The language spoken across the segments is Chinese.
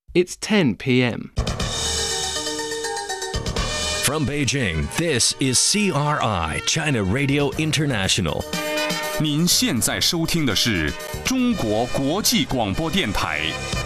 It's 10 p.m. From Beijing, this is CRI, China Radio International. 您现在收听的是中国国际广播电台。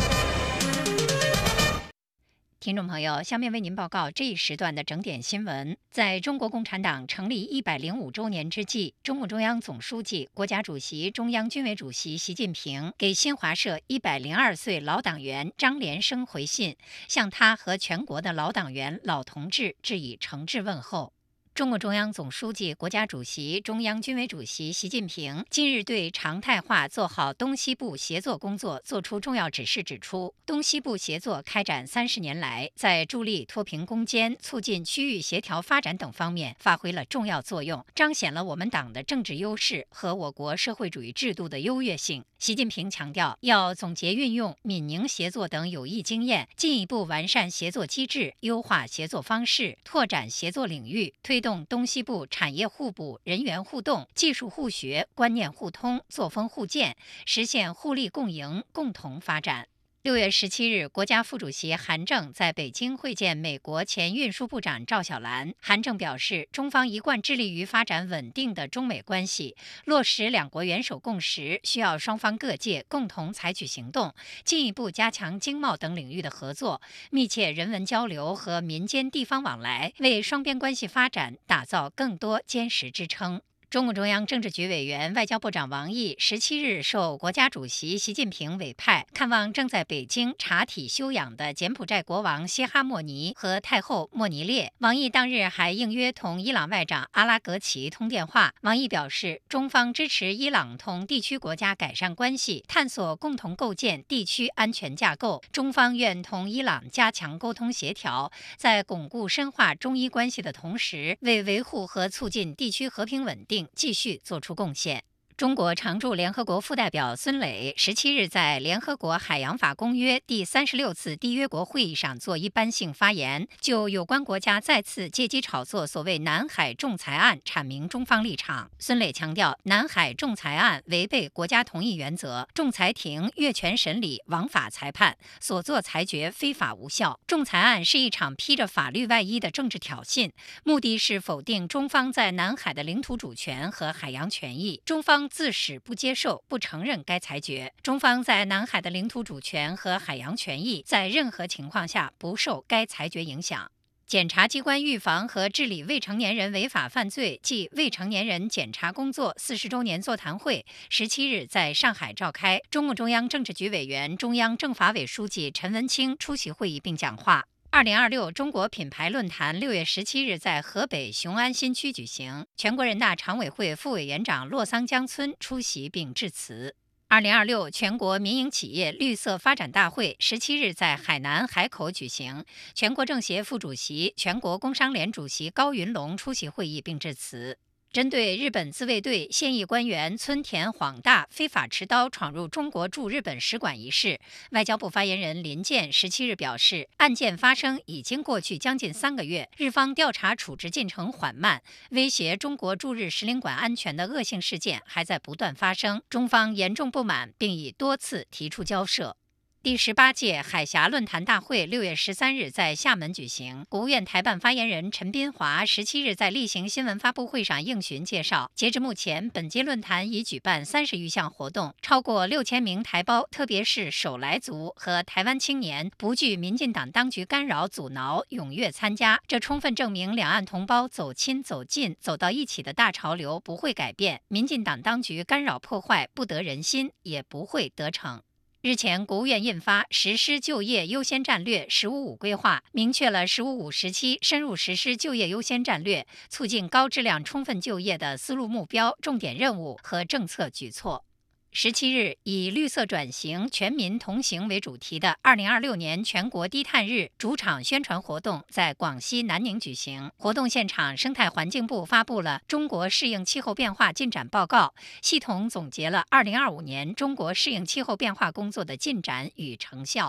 听众朋友，下面为您报告这一时段的整点新闻。在中国共产党成立105周年之际，中共中央总书记、国家主席、中央军委主席习近平给新华社102岁老党员张连生回信，向他和全国的老党员、老同志致以诚挚问候。中共中央总书记、国家主席、中央军委主席习近平近日对常态化做好东西部协作工作作出重要指示，指出，东西部协作开展30年来，在助力脱贫攻坚、促进区域协调发展等方面发挥了重要作用，彰显了我们党的政治优势和我国社会主义制度的优越性。习近平强调，要总结运用闽宁协作等有益经验，进一步完善协作机制，优化协作方式，拓展协作领域，推动东西部产业互补、人员互动、技术互学、观念互通、作风互鉴，实现互利共赢、共同发展。6月17日，国家副主席韩正在北京会见美国前运输部长赵小兰。韩正表示，中方一贯致力于发展稳定的中美关系，落实两国元首共识，需要双方各界共同采取行动，进一步加强经贸等领域的合作，密切人文交流和民间地方往来，为双边关系发展打造更多坚实支撑。中共中央政治局委员、外交部长王毅17日受国家主席习近平委派，看望正在北京查体休养的柬埔寨国王歇哈莫尼和太后莫尼列。王毅当日还应约同伊朗外长阿拉格齐通电话。王毅表示，中方支持伊朗同地区国家改善关系，探索共同构建地区安全架构。中方愿同伊朗加强沟通协调，在巩固深化中伊关系的同时，为维护和促进地区和平稳定继续做出贡献。中国常驻联合国副代表孙磊17日在联合国海洋法公约第36次缔约国会议上作一般性发言，就有关国家再次借机炒作所谓南海仲裁案阐明中方立场。孙磊强调，南海仲裁案违背国家同意原则，仲裁庭越权审理、枉法裁判，所作裁决非法无效。仲裁案是一场披着法律外衣的政治挑衅，目的是否定中方在南海的领土主权和海洋权益。中方自始不接受、不承认该裁决。中方在南海的领土主权和海洋权益在任何情况下不受该裁决影响。检察机关预防和治理未成年人违法犯罪暨未成年人检察工作40周年座谈会17日在上海召开，中共中央政治局委员、中央政法委书记陈文清出席会议并讲话。2026中国品牌论坛6月17日在河北雄安新区举行，全国人大常委会副委员长骆桑江村出席并致辞。2026全国民营企业绿色发展大会17日在海南海口举行，全国政协副主席、全国工商联主席高云龙出席会议并致辞。针对日本自卫队现役官员村田晃大非法持刀闯入中国驻日本使馆一事，外交部发言人林健17日表示，案件发生已经过去将近3个月，日方调查处置进程缓慢，威胁中国驻日使领馆安全的恶性事件还在不断发生，中方严重不满，并已多次提出交涉。第18届海峡论坛大会6月13日在厦门举行，国务院台办发言人陈斌华17日在例行新闻发布会上应询介绍，截至目前，本届论坛已举办30余项活动，超过6000名台胞，特别是首来族和台湾青年不惧民进党当局干扰阻挠，踊跃参加。这充分证明两岸同胞走亲走近走到一起的大潮流不会改变，民进党当局干扰破坏不得人心，也不会得逞。日前，国务院印发实施就业优先战略“十五五”规划，明确了“十五五”时期深入实施就业优先战略，促进高质量充分就业的思路目标、重点任务和政策举措。17日，以绿色转型、全民同行为主题的2026年全国低碳日主场宣传活动在广西南宁举行。活动现场，生态环境部发布了《中国适应气候变化进展报告》，系统总结了2025年中国适应气候变化工作的进展与成效。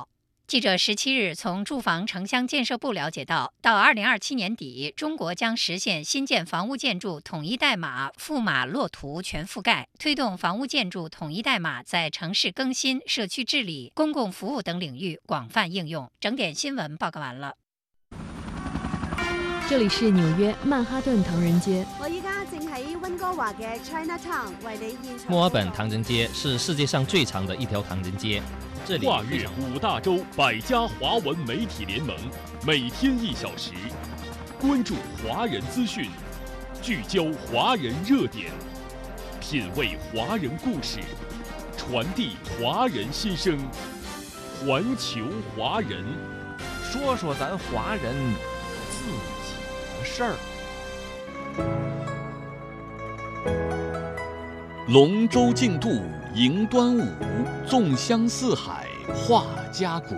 记者17日从住房城乡建设部了解到2027年底，中国将实现新建房屋建筑统一代码、覆码落图全覆盖，推动房屋建筑统一代码在城市更新、社区治理、公共服务等领域广泛应用。整点新闻报告完了。 这里是纽约曼哈顿唐人街。 我依家正喺溫哥華嘅 Chinatown 為你現場。 墨爾本唐人街是世界上最長的一條唐人街。這裡跨越5大洲100家華文媒體聯盟，每天1小時，關注華人資訊，聚焦華人熱點，品味華人故事，傳遞華人心聲，環球華人， 說說咱華人自己的事兒。 龍舟競渡迎端午，粽香四海話家國。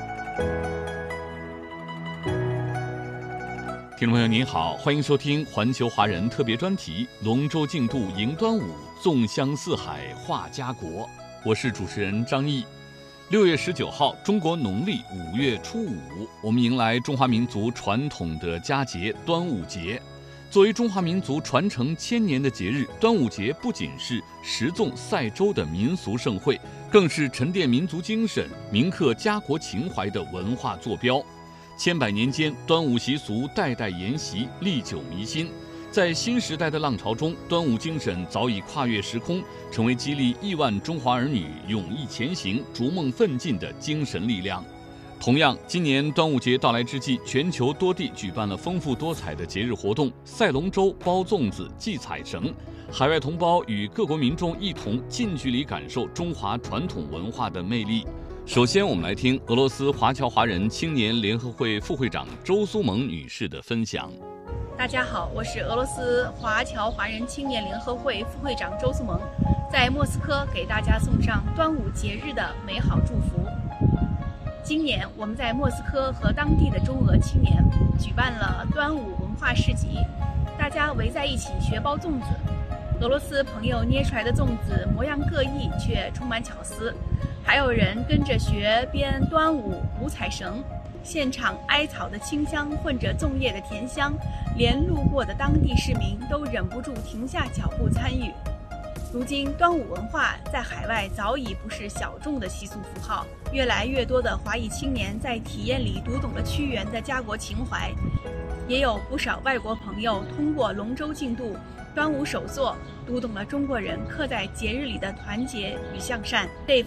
听众朋友您好，欢迎收听环球华人特别专题龙舟竞渡迎端午，粽香四海话家国。我是主持人张毅。6月19号，中国农历5月初5，我们迎来中华民族传统的佳节端午节。作为中华民族传承1000年的节日，端午节不仅是食粽赛粥的民俗盛会，更是沉淀民族精神、铭刻家国情怀的文化坐标。千百年间，端午习俗代代沿袭，历久弥新。在新时代的浪潮中，端午精神早已跨越时空，成为激励亿万中华儿女勇毅前行、逐梦奋进的精神力量。同样，今年端午节到来之际，全球多地举办了丰富多彩的节日活动，赛龙舟、包粽子、系彩绳。海外同胞与各国民众一同近距离感受中华传统文化的魅力。首先，我们来听俄罗斯华侨华人青年联合会副会长周苏萌女士的分享。 大家好，我是俄罗斯华侨华人青年联合会副会长周苏萌，在莫斯科给大家送上端午节日的美好祝福。今年我们在莫斯科和当地的中俄青年举办了端午文化市集，大家围在一起学包粽子。俄罗斯朋友捏出来的粽子模样各异，却充满巧思。还有人跟着学编端午五彩绳，现场艾草的清香混着粽叶的甜香，连路过的当地市民都忍不住停下脚步参与。如今，端午文化在海外早已不是小众的习俗符号，越来越多的华裔青年在体验里读懂了屈原的家国情怀，也有不少外国朋友通过龙舟竞渡、端午手作，读懂了中国人刻在节日里的团结与向善。这